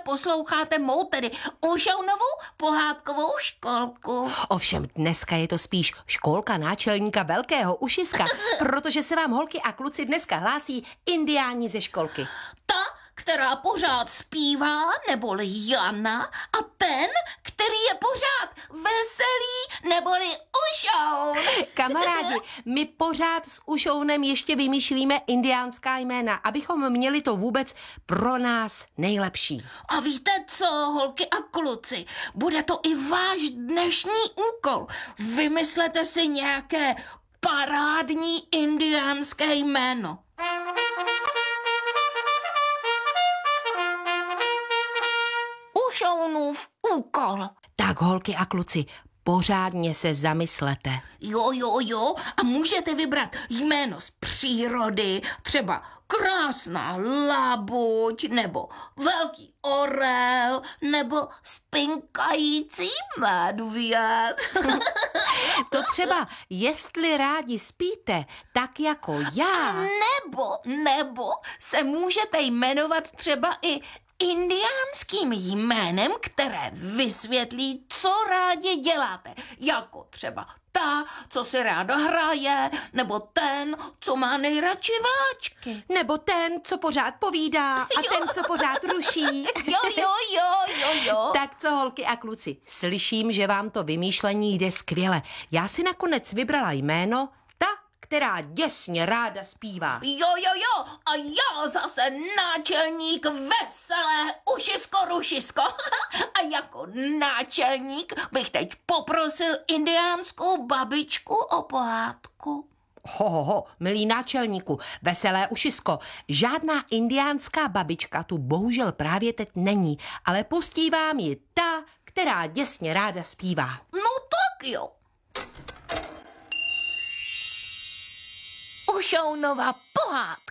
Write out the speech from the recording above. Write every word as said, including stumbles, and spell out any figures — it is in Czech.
posloucháte mou, tedy Ušounovou pohádkovou školku. Ovšem dneska je to spíš školka náčelníka Velkého Ušiska, protože se vám holky a kluci dneska hlásí indiáni ze školky. Ta, která pořád zpívá, neboli Jana, a ten, který je pořád veselý, neboli Ušoun. Kamarádi, my pořád s Ušounem ještě vymýšlíme indiánská jména, abychom měli to vůbec pro nás nejlepší. A víte co, holky a kluci, bude to i váš dnešní úkol. Vymyslete si nějaké parádní indiánské jméno. Ušounův úkol. Tak holky a kluci, pořádně se zamyslete. Jo, jo, jo, a můžete vybrat jméno z přírody, třeba krásná labuť, nebo velký orel, nebo spinkající medvěd. To třeba, jestli rádi spíte, tak jako já. Nebo, nebo se můžete jmenovat třeba i indiánským jménem, které vysvětlí, co rádi děláte. Jako třeba ta, co si ráda hraje, nebo ten, co má nejradši vláčky. Nebo ten, co pořád povídá a Jo. ten, co pořád ruší. Jo, jo, jo, jo, jo. Tak co, holky a kluci, slyším, že vám to vymýšlení jde skvěle. Já si nakonec vybrala jméno ta, která děsně ráda zpívá. Jo, jo, jo, a já zase náčelník veselé ušisko rušisko. A jako náčelník bych teď poprosil indiánskou babičku o pohádku. Ho, ho, ho, milý náčelníku, veselé ušisko, žádná indiánská babička tu bohužel právě teď není, ale pustí vám ji ta, která děsně ráda zpívá. No tak jo. Ušounova pohádka.